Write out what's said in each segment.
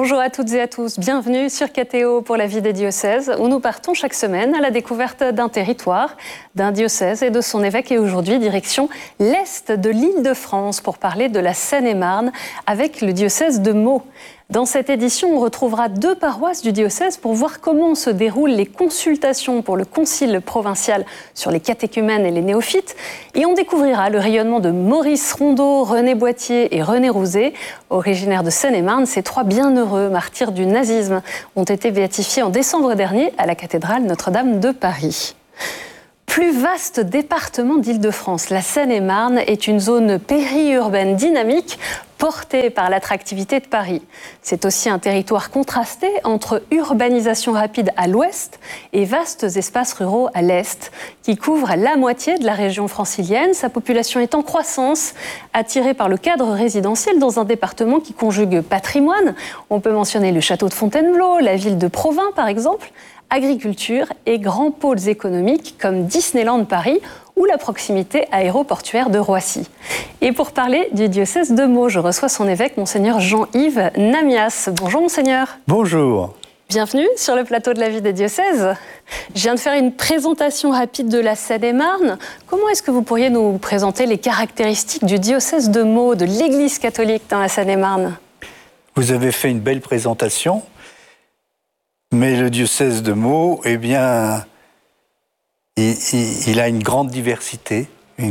Bonjour à toutes et à tous, bienvenue sur KTO pour la vie des diocèses, où nous partons chaque semaine à la découverte d'un territoire, d'un diocèse et de son évêque. Et aujourd'hui, direction l'Est de l'Île-de-France pour parler de la Seine-et-Marne avec le diocèse de Meaux. Dans cette édition, on retrouvera 2 paroisses du diocèse pour voir comment se déroulent les consultations pour le concile provincial sur les catéchumènes et les néophytes. Et on découvrira le rayonnement de Maurice Rondeau, René Boittier et René Rouzet. Originaires de Seine-et-Marne, ces 3 bienheureux martyrs du nazisme ont été béatifiés en décembre dernier à la cathédrale Notre-Dame de Paris. Plus vaste département d'Île-de-France, la Seine-et-Marne est une zone périurbaine dynamique portée par l'attractivité de Paris. C'est aussi un territoire contrasté entre urbanisation rapide à l'ouest et vastes espaces ruraux à l'est, qui couvrent la moitié de la région francilienne. Sa population est en croissance, attirée par le cadre résidentiel dans un département qui conjugue patrimoine. On peut mentionner le château de Fontainebleau, la ville de Provins par exemple, agriculture et grands pôles économiques comme Disneyland Paris ou la proximité aéroportuaire de Roissy. Et pour parler du diocèse de Meaux, je reçois son évêque, Monseigneur Jean-Yves Namias. Bonjour Monseigneur. Bonjour. Bienvenue sur le plateau de la vie des diocèses. Je viens de faire une présentation rapide de la Seine-et-Marne. Comment est-ce que vous pourriez nous présenter les caractéristiques du diocèse de Meaux, de l'Église catholique dans la Seine-et-Marne ? Vous avez fait une belle présentation. Mais le diocèse de Meaux, eh bien, il a une grande diversité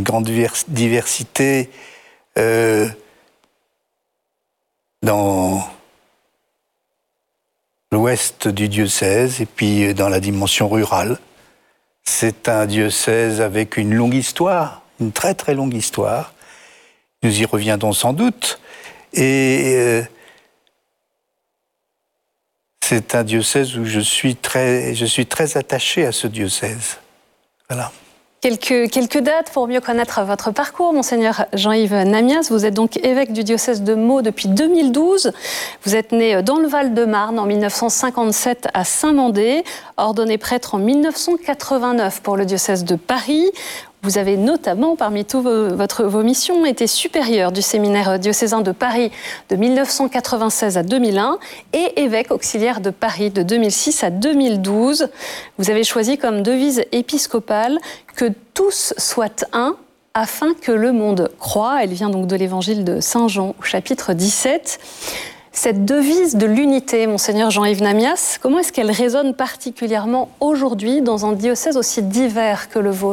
dans l'ouest du diocèse et puis dans la dimension rurale. C'est un diocèse avec une longue histoire, une très très longue histoire. Nous y reviendrons sans doute. Et c'est un diocèse où je suis très attaché à ce diocèse. Voilà. Quelques dates pour mieux connaître votre parcours, Monseigneur Jean-Yves Namias. Vous êtes donc évêque du diocèse de Meaux depuis 2012. Vous êtes né dans le Val-de-Marne en 1957 à Saint-Mandé, ordonné prêtre en 1989 pour le diocèse de Paris. Vous avez notamment, parmi toutes vos missions, été supérieur du séminaire diocésain de Paris de 1996 à 2001 et évêque auxiliaire de Paris de 2006 à 2012. Vous avez choisi comme devise épiscopale que tous soient un afin que le monde croie. Elle vient donc de l'évangile de Saint Jean au chapitre 17. Cette devise de l'unité, Monseigneur Jean-Yves Namias, comment est-ce qu'elle résonne particulièrement aujourd'hui dans un diocèse aussi divers que le vôtre ?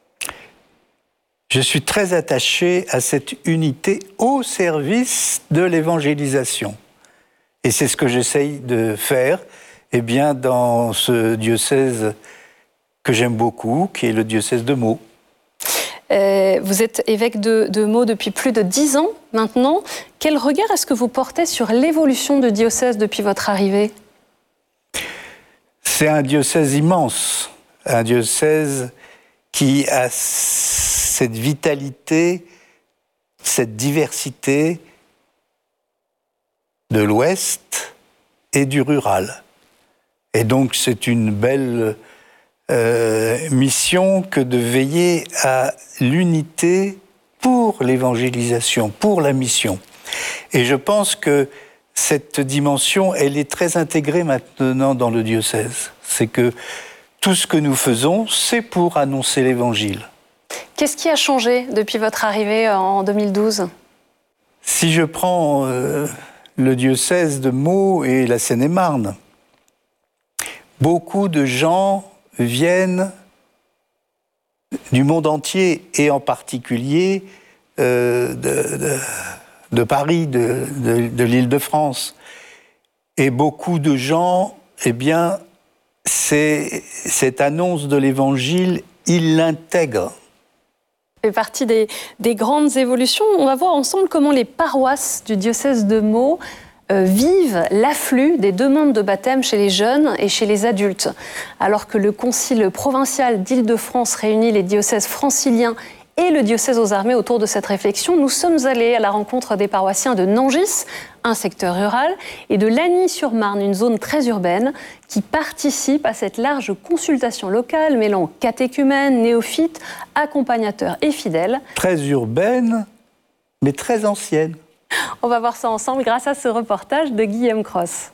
Je suis très attaché à cette unité au service de l'évangélisation. Et c'est ce que j'essaye de faire dans ce diocèse que j'aime beaucoup, qui est le diocèse de Meaux. Vous êtes évêque de Meaux depuis plus de 10 ans maintenant. Quel regard est-ce que vous portez sur l'évolution du diocèse depuis votre arrivée ? C'est un diocèse immense, un diocèse qui a cette vitalité, cette diversité de l'Ouest et du rural. Et donc c'est une belle mission que de veiller à l'unité pour l'évangélisation, pour la mission. Et je pense que cette dimension, elle est très intégrée maintenant dans le diocèse. C'est que tout ce que nous faisons, c'est pour annoncer l'Évangile. Qu'est-ce qui a changé depuis votre arrivée en 2012 ? Si je prends le diocèse de Meaux et la Seine-et-Marne, beaucoup de gens viennent du monde entier et en particulier de Paris, de l'Île-de-France. Et beaucoup de gens, cette annonce de l'Évangile, ils l'intègrent. Ça fait partie des grandes évolutions. On va voir ensemble comment les paroisses du diocèse de Meaux vivent l'afflux des demandes de baptême chez les jeunes et chez les adultes. Alors que le concile provincial d'Île-de-France réunit les diocèses franciliens et le diocèse aux armées autour de cette réflexion, nous sommes allés à la rencontre des paroissiens de Nangis, un secteur rural, et de Lagny-sur-Marne, une zone très urbaine, qui participe à cette large consultation locale mêlant catéchumènes, néophytes, accompagnateurs et fidèles. Très urbaine, mais très ancienne. On va voir ça ensemble grâce à ce reportage de Guillaume Cross.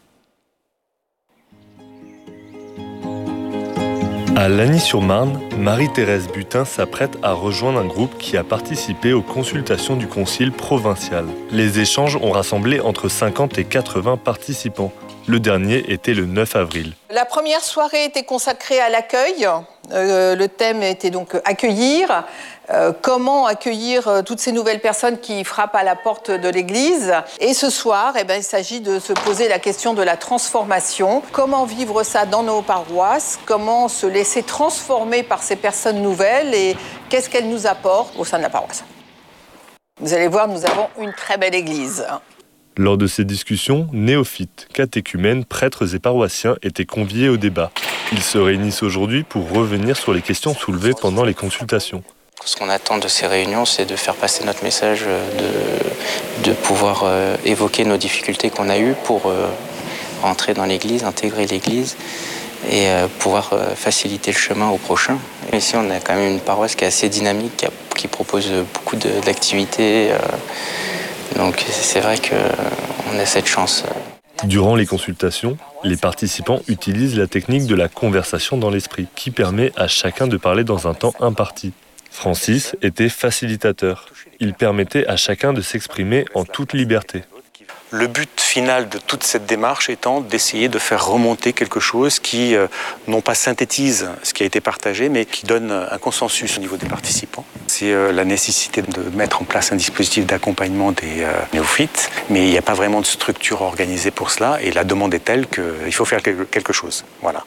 À Lagny-sur-Marne, Marie-Thérèse Butin s'apprête à rejoindre un groupe qui a participé aux consultations du Concile provincial. Les échanges ont rassemblé entre 50 et 80 participants. Le dernier était le 9 avril. La première soirée était consacrée à l'accueil. Le thème était donc accueillir. Comment accueillir toutes ces nouvelles personnes qui frappent à la porte de l'Église. Et ce soir, il s'agit de se poser la question de la transformation. Comment vivre ça dans nos paroisses? Comment se laisser transformer par ces personnes nouvelles? Et qu'est-ce qu'elles nous apportent au sein de la paroisse? Vous allez voir, nous avons une très belle Église. Lors de ces discussions, néophytes, catéchumènes, prêtres et paroissiens étaient conviés au débat. Ils se réunissent aujourd'hui pour revenir sur les questions soulevées pendant les consultations. Ce qu'on attend de ces réunions, c'est de faire passer notre message, de pouvoir évoquer nos difficultés qu'on a eues pour rentrer dans l'Église, intégrer l'Église et pouvoir faciliter le chemin au prochain. Ici, on a quand même une paroisse qui est assez dynamique, qui propose beaucoup d'activités. Donc c'est vrai qu'on a cette chance. Durant les consultations, les participants utilisent la technique de la conversation dans l'esprit, qui permet à chacun de parler dans un temps imparti. Francis était facilitateur. Il permettait à chacun de s'exprimer en toute liberté. Le but final de toute cette démarche étant d'essayer de faire remonter quelque chose qui, non pas synthétise ce qui a été partagé, mais qui donne un consensus au niveau des participants. C'est la nécessité de mettre en place un dispositif d'accompagnement des néophytes, mais il n'y a pas vraiment de structure organisée pour cela, et la demande est telle qu'il faut faire quelque chose. Voilà.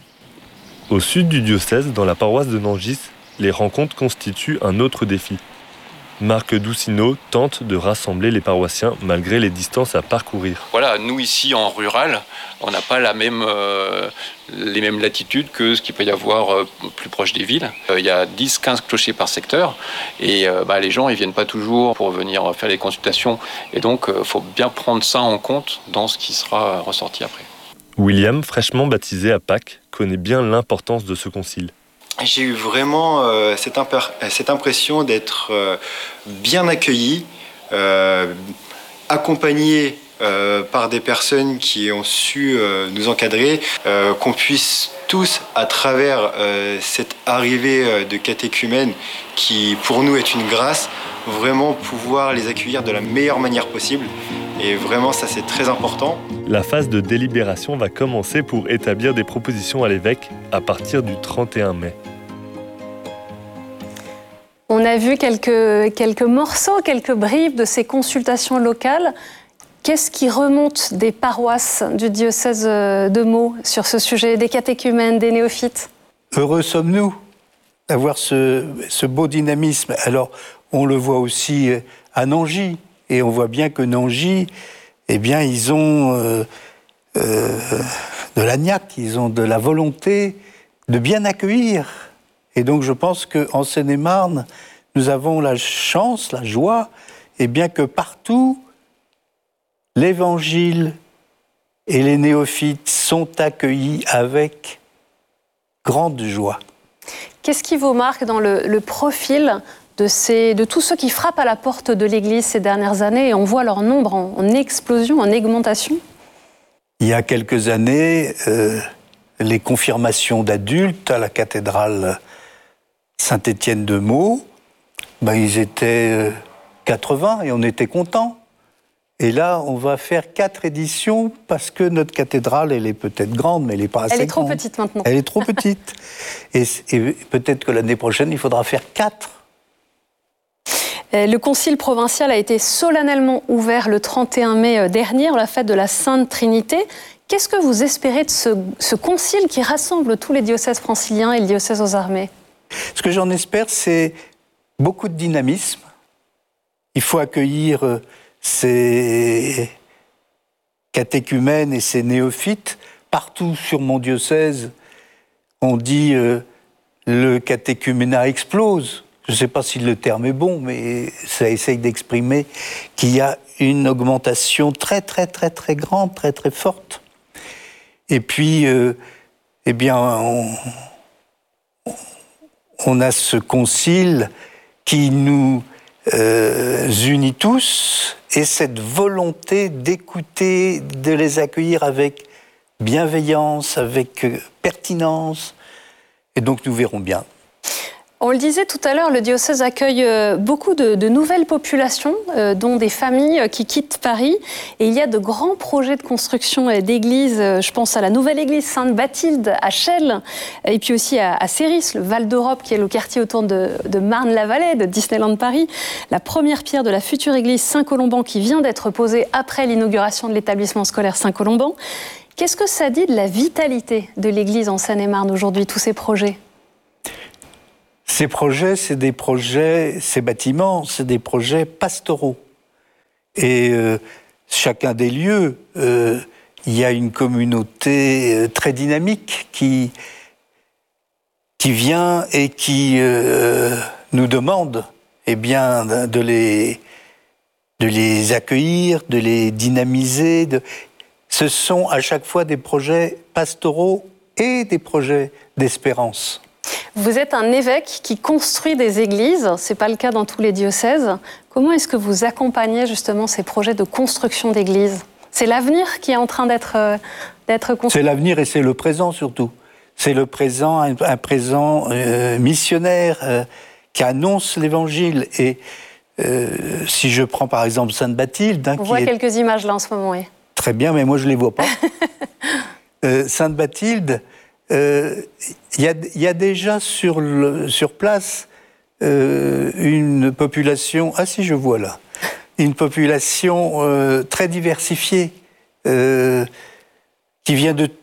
Au sud du diocèse, dans la paroisse de Nangis, les rencontres constituent un autre défi. Marc Doucineau tente de rassembler les paroissiens malgré les distances à parcourir. Voilà, nous ici en rural, on n'a pas les mêmes latitudes que ce qu'il peut y avoir plus proche des villes. Il y a 10-15 clochers par secteur et les gens ils viennent pas toujours pour venir faire les consultations. Et donc il faut bien prendre ça en compte dans ce qui sera ressorti après. William, fraîchement baptisé à Pâques, connaît bien l'importance de ce concile. J'ai eu vraiment cette impression d'être bien accueilli, accompagné par des personnes qui ont su nous encadrer, qu'on puisse tous, à travers cette arrivée de catéchumènes qui pour nous est une grâce, vraiment pouvoir les accueillir de la meilleure manière possible. Et vraiment, ça c'est très important. La phase de délibération va commencer pour établir des propositions à l'évêque à partir du 31 mai. On a vu quelques morceaux, quelques bribes de ces consultations locales. Qu'est-ce qui remonte des paroisses du diocèse de Meaux sur ce sujet, des catéchumènes, des néophytes? Heureux sommes-nous d'avoir ce beau dynamisme. Alors, on le voit aussi à Nangis. Et on voit bien que Nangis, ils ont de la niaque, ils ont de la volonté de bien accueillir. Et donc je pense qu'en Seine-et-Marne, nous avons la chance, la joie, que partout, l'Évangile et les néophytes sont accueillis avec grande joie. Qu'est-ce qui vous marque dans le profil de tous ceux qui frappent à la porte de l'Église ces dernières années, et on voit leur nombre en explosion, en augmentation? Il y a quelques années, les confirmations d'adultes à la cathédrale Saint-Étienne de Meaux, ils étaient 80 et on était contents. Et là, on va faire 4 éditions parce que notre cathédrale, elle est peut-être grande, mais elle n'est pas assez grande. Elle est trop petite maintenant. Elle est trop petite. et peut-être que l'année prochaine, il faudra faire 4. Le concile provincial a été solennellement ouvert le 31 mai dernier, la fête de la Sainte Trinité. Qu'est-ce que vous espérez de ce concile qui rassemble tous les diocèses franciliens et le diocèse aux armées? Ce que j'en espère, c'est beaucoup de dynamisme. Il faut accueillir ces catéchumènes et ces néophytes. Partout sur mon diocèse, on dit le catéchuménat explose. Je ne sais pas si le terme est bon, mais ça essaye d'exprimer qu'il y a une augmentation très, très, très, très grande, très, très forte. Et puis, on a ce concile qui nous unis tous, et cette volonté d'écouter, de les accueillir avec bienveillance, avec pertinence. Et donc nous verrons bien. On le disait tout à l'heure, le diocèse accueille beaucoup de nouvelles populations, dont des familles qui quittent Paris. Et il y a de grands projets de construction d'églises. Je pense à la nouvelle église Sainte-Bathilde à Chelles, et puis aussi à Céris, le Val d'Europe, qui est le quartier autour de Marne-la-Vallée, de Disneyland Paris. La première pierre de la future église Saint-Colomban qui vient d'être posée après l'inauguration de l'établissement scolaire Saint-Colomban. Qu'est-ce que ça dit de la vitalité de l'église en Seine-et-Marne aujourd'hui, tous ces projets ? Ces projets, ces bâtiments, c'est des projets pastoraux. Et chacun des lieux, il y a une communauté très dynamique qui vient et qui nous demande de les accueillir, de les dynamiser. Ce sont à chaque fois des projets pastoraux et des projets d'espérance. Vous êtes un évêque qui construit des églises, ce n'est pas le cas dans tous les diocèses. Comment est-ce que vous accompagnez justement ces projets de construction d'églises ? C'est l'avenir qui est en train d'être construit ? C'est l'avenir et c'est le présent surtout. C'est le présent, un présent missionnaire qui annonce l'évangile. Et si je prends par exemple Sainte-Bathilde... On voit quelques images là en ce moment, oui. Très bien, mais moi je ne les vois pas. Sainte-Bathilde... Il y a déjà sur place une population... Ah si, je vois là. Une population très diversifiée qui vient de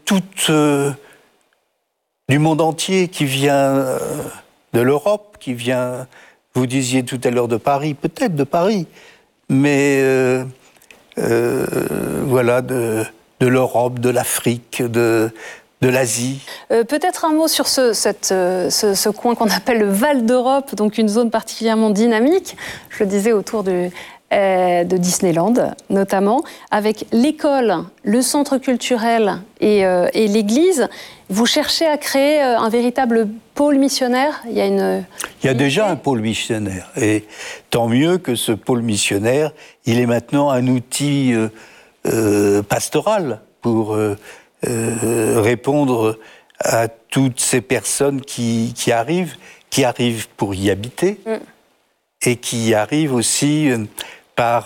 du monde entier, qui vient de l'Europe, qui vient, vous disiez tout à l'heure, de Paris, peut-être de Paris, mais voilà, de l'Europe, de l'Afrique, de l'Asie. Peut-être un mot sur ce coin qu'on appelle le Val d'Europe, donc une zone particulièrement dynamique, je le disais, autour de Disneyland notamment, avec l'école, le centre culturel et l'église. Vous cherchez à créer un véritable pôle missionnaire ? Il y a déjà un pôle missionnaire, et tant mieux que ce pôle missionnaire, il est maintenant un outil pastoral pour répondre à toutes ces personnes qui arrivent pour y habiter et qui y arrivent aussi par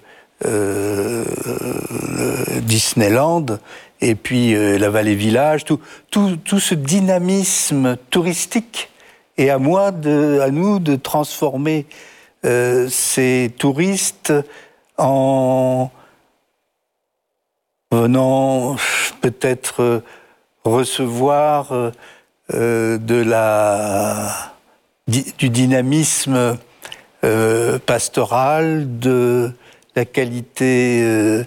Disneyland et puis la Vallée Village, tout ce dynamisme touristique. Et à nous de transformer ces touristes en venant peut-être recevoir du dynamisme pastoral, de la qualité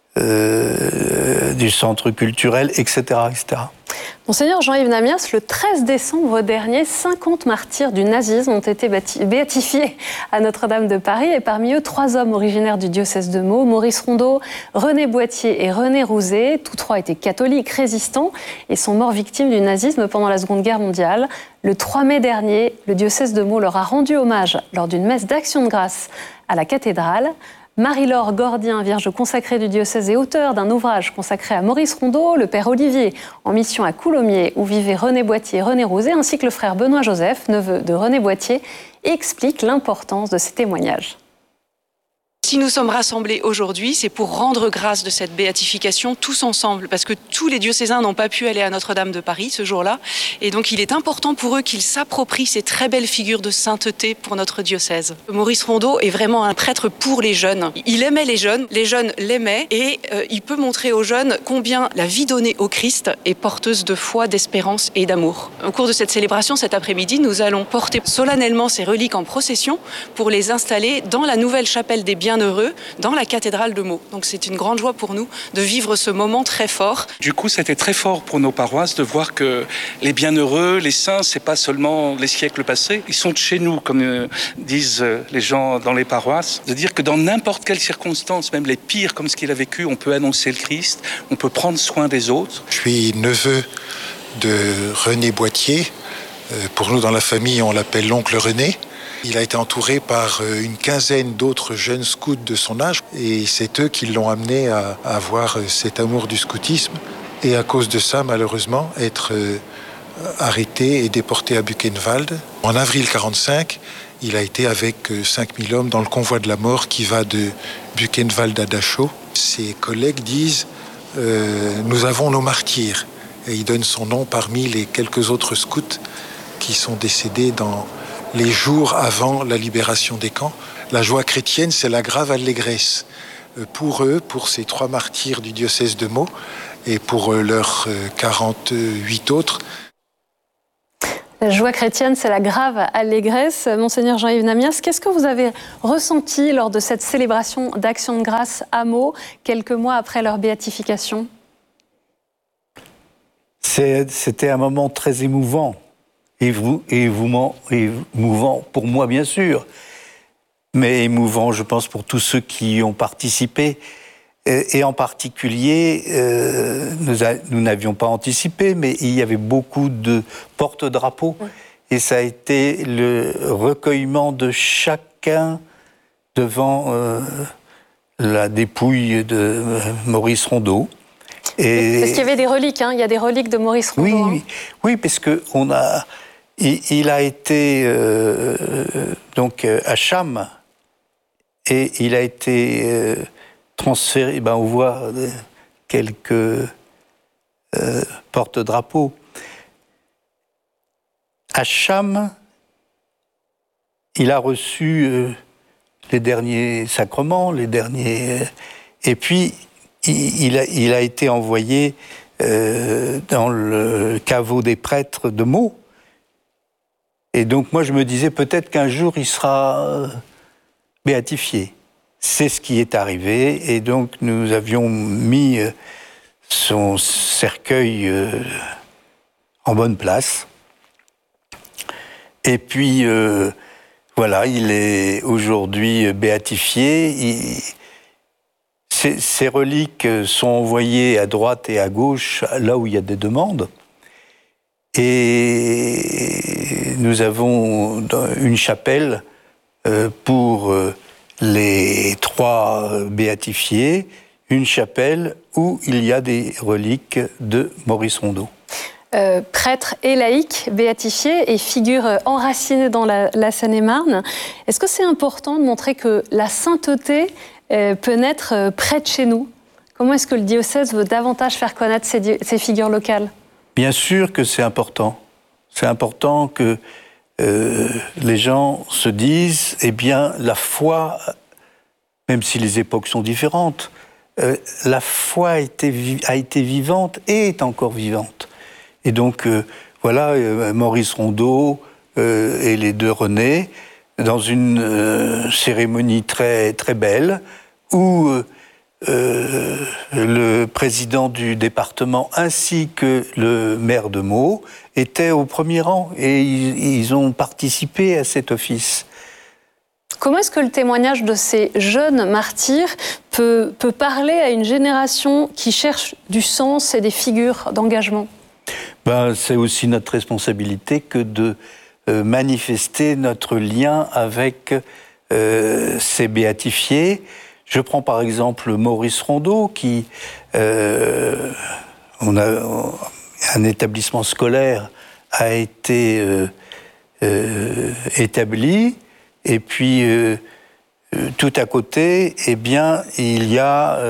du centre culturel, etc., etc. Monseigneur Jean-Yves Namias, le 13 décembre dernier, 50 martyrs du nazisme ont été béatifiés à Notre-Dame de Paris, et parmi eux, 3 hommes originaires du diocèse de Meaux, Maurice Rondeau, René Boittier et René Rouzet. Tous 3 étaient catholiques résistants et sont morts victimes du nazisme pendant la Seconde Guerre mondiale. Le 3 mai dernier, le diocèse de Meaux leur a rendu hommage lors d'une messe d'action de grâce à la cathédrale. Marie-Laure Gordien, vierge consacrée du diocèse et auteur d'un ouvrage consacré à Maurice Rondeau, le père Olivier, en mission à Coulommiers, où vivaient René Boittier et René Rouzet, ainsi que le frère Benoît Joseph, neveu de René Boittier, explique l'importance de ces témoignages. Si nous sommes rassemblés aujourd'hui, c'est pour rendre grâce de cette béatification tous ensemble, parce que tous les diocésains n'ont pas pu aller à Notre-Dame de Paris ce jour-là, et donc il est important pour eux qu'ils s'approprient ces très belles figures de sainteté pour notre diocèse. Maurice Rondeau est vraiment un prêtre pour les jeunes. Il aimait les jeunes l'aimaient, et il peut montrer aux jeunes combien la vie donnée au Christ est porteuse de foi, d'espérance et d'amour. Au cours de cette célébration, cet après-midi, nous allons porter solennellement ces reliques en procession pour les installer dans la nouvelle chapelle des Bienheureux, dans la cathédrale de Meaux. Donc c'est une grande joie pour nous de vivre ce moment très fort. Du coup, c'était très fort pour nos paroisses de voir que les bienheureux, les saints, c'est pas seulement les siècles passés, ils sont de chez nous, comme disent les gens dans les paroisses. De dire que dans n'importe quelle circonstance, même les pires comme ce qu'il a vécu, on peut annoncer le Christ, on peut prendre soin des autres. Je suis neveu de René Boittier. Pour nous, dans la famille, on l'appelle l'oncle René. Il a été entouré par une quinzaine d'autres jeunes scouts de son âge et c'est eux qui l'ont amené à avoir cet amour du scoutisme et à cause de ça, malheureusement, être arrêté et déporté à Buchenwald. En avril 1945, il a été avec 5000 hommes dans le convoi de la mort qui va de Buchenwald à Dachau. Ses collègues disent « Nous avons nos martyrs » et il donne son nom parmi les quelques autres scouts qui sont décédés dans les jours avant la libération des camps. La joie chrétienne, c'est la grave allégresse. Pour eux, pour ces 3 martyrs du diocèse de Meaux et pour leurs 48 autres. La joie chrétienne, c'est la grave allégresse. Monseigneur Jean-Yves Namias, qu'est-ce que vous avez ressenti lors de cette célébration d'Action de grâce à Meaux, quelques mois après leur béatification ? C'était un moment très émouvant. Émouvant pour moi, bien sûr, mais émouvant, je pense, pour tous ceux qui y ont participé. Et en particulier, nous n'avions pas anticipé, mais il y avait beaucoup de porte-drapeaux. Et ça a été le recueillement de chacun devant la dépouille de Maurice Rondeau. Et... Parce qu'il y avait des reliques, hein, il y a des reliques de Maurice Rondeau. Oui, parce qu'on a... Il a été donc à Cham et il a été transféré. On voit quelques porte-drapeaux. À Cham, il a reçu les derniers sacrements, et puis il a été envoyé dans le caveau des prêtres de Meaux. Et donc moi je me disais peut-être qu'un jour il sera béatifié. C'est ce qui est arrivé et donc nous avions mis son cercueil en bonne place. Et puis voilà, il est aujourd'hui béatifié. Ces reliques sont envoyées à droite et à gauche, là où il y a des demandes. Et nous avons une chapelle pour les 3 béatifiés, une chapelle où il y a des reliques de Maurice Rondeau. Prêtre et laïc béatifié et figure enracinée dans la Seine-et-Marne. Est-ce que c'est important de montrer que la sainteté peut naître près de chez nous? Comment est-ce que le diocèse veut davantage faire connaître ces figures locales? Bien sûr que c'est important. C'est important que les gens se disent, eh bien, la foi, même si les époques sont différentes, la foi a été vivante et est encore vivante. Et donc, voilà, Maurice Rondeau et les 2 René, dans une cérémonie très, très belle, où le président du département ainsi que le maire de Meaux étaient au premier rang et ils ont participé à cet office. Comment est-ce que le témoignage de ces jeunes martyrs peut parler à une génération qui cherche du sens et des figures d'engagement? C'est aussi notre responsabilité que de manifester notre lien avec ces béatifiés. Je prends par exemple Maurice Rondeau, qui un établissement scolaire a été établi, et puis tout à côté, eh bien, il y a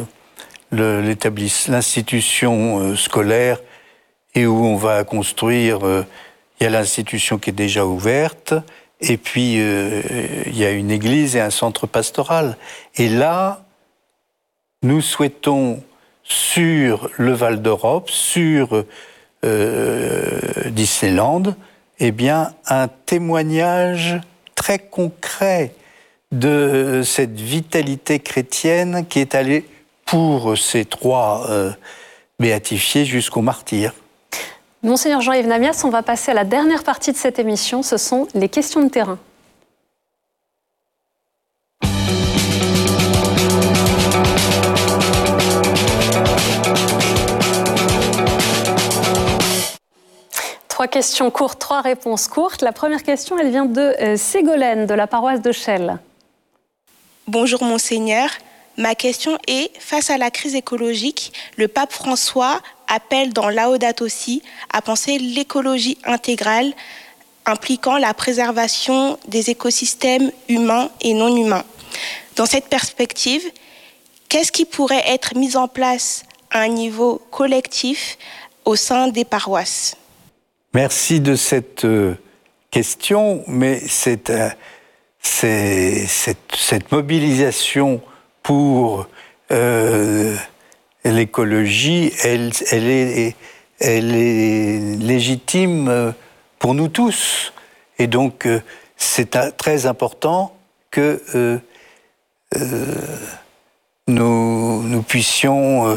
l'institution scolaire, et où on va construire, il y a l'institution qui est déjà ouverte, et puis il y a une église et un centre pastoral. Et là, nous souhaitons, sur le Val d'Europe, sur Disneyland, eh bien, un témoignage très concret de cette vitalité chrétienne qui est allée pour ces 3 béatifiés jusqu'au martyr. Monseigneur Jean-Yves Namias, on va passer à la dernière partie de cette émission, ce sont les questions de terrain. 3 questions courtes, 3 réponses courtes. La première question, elle vient de Ségolène, de la paroisse de Chelles. Bonjour Monseigneur. Ma question est, face à la crise écologique, le pape François appelle dans Laudato Si à penser l'écologie intégrale impliquant la préservation des écosystèmes humains et non humains. Dans cette perspective, qu'est-ce qui pourrait être mis en place à un niveau collectif au sein des paroisses? Merci de cette question, mais cette mobilisation pour l'écologie, elle est légitime pour nous tous. Et donc, c'est très important que nous puissions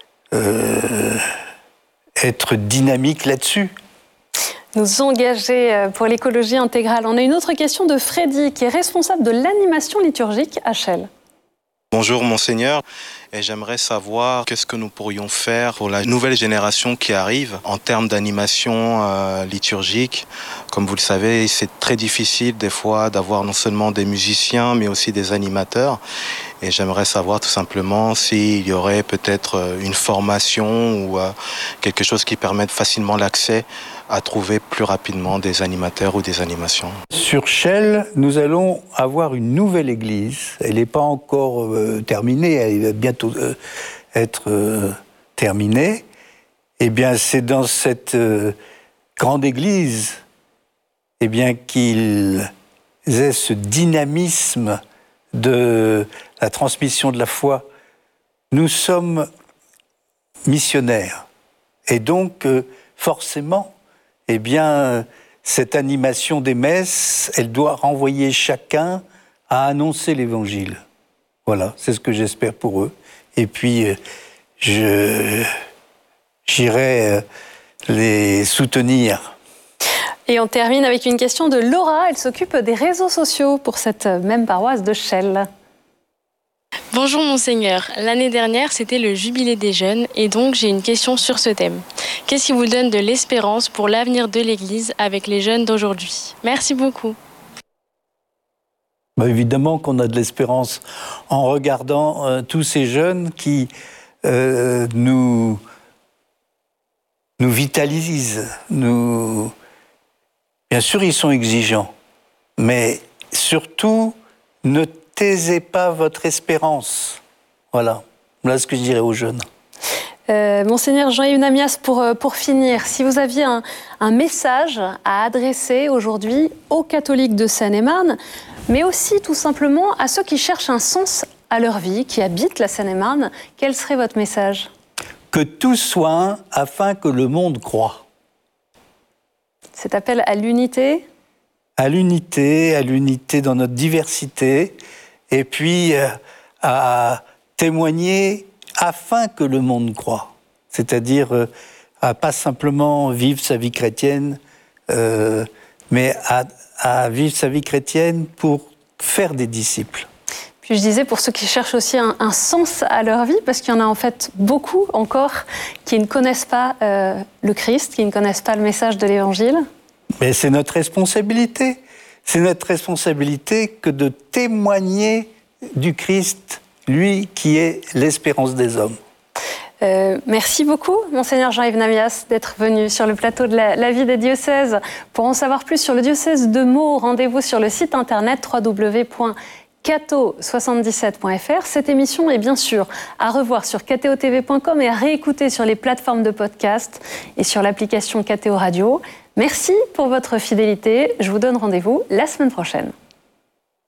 être dynamiques là-dessus. Nous engager pour l'écologie intégrale. On a une autre question de Freddy, qui est responsable de l'animation liturgique à Chelles. Bonjour Monseigneur, et j'aimerais savoir qu'est-ce que nous pourrions faire pour la nouvelle génération qui arrive en termes d'animation liturgique. Comme vous le savez, c'est très difficile des fois d'avoir non seulement des musiciens mais aussi des animateurs. Et j'aimerais savoir tout simplement s'il y aurait peut-être une formation ou quelque chose qui permette facilement l'accès à trouver plus rapidement des animateurs ou des animations. Sur Chelles, nous allons avoir une nouvelle église. Elle n'est pas encore terminée, elle va bientôt être terminée. Eh bien, c'est dans cette grande église qu'ils aient ce dynamisme de la transmission de la foi. Nous sommes missionnaires. Et donc, forcément, cette animation des messes, elle doit renvoyer chacun à annoncer l'Évangile. Voilà, c'est ce que j'espère pour eux. Et puis, j'irai les soutenir. Et on termine avec une question de Laura. Elle s'occupe des réseaux sociaux pour cette même paroisse de Chelles. Bonjour Monseigneur, l'année dernière c'était le jubilé des jeunes et donc j'ai une question sur ce thème. Qu'est-ce qui vous donne de l'espérance pour l'avenir de l'Église avec les jeunes d'aujourd'hui? Merci beaucoup. Évidemment qu'on a de l'espérance en regardant tous ces jeunes qui nous vitalisent. Bien sûr, ils sont exigeants, mais surtout, ne taisez pas votre espérance. Voilà ce que je dirais aux jeunes. Monseigneur Jean-Yves Namias, pour finir, si vous aviez un message à adresser aujourd'hui aux catholiques de Seine-et-Marne, mais aussi tout simplement à ceux qui cherchent un sens à leur vie, qui habitent la Seine-et-Marne, quel serait votre message? Que tous soient un afin que le monde croie. Cet appel à l'unité? À l'unité dans notre diversité, et puis à témoigner afin que le monde croie. C'est-à-dire à pas simplement vivre sa vie chrétienne, mais à vivre sa vie chrétienne pour faire des disciples. Puis je disais, pour ceux qui cherchent aussi un sens à leur vie, parce qu'il y en a en fait beaucoup encore qui ne connaissent pas le Christ, qui ne connaissent pas le message de l'Évangile. Mais c'est notre responsabilité. C'est notre responsabilité que de témoigner du Christ, lui qui est l'espérance des hommes. Merci beaucoup, Monseigneur Jean-Yves Namias, d'être venu sur le plateau de la vie des diocèses. Pour en savoir plus sur le diocèse de Meaux, rendez-vous sur le site internet www.cato77.fr. Cette émission est bien sûr à revoir sur kto-tv.com et à réécouter sur les plateformes de podcast et sur l'application KTO Radio. Merci pour votre fidélité. Je vous donne rendez-vous la semaine prochaine.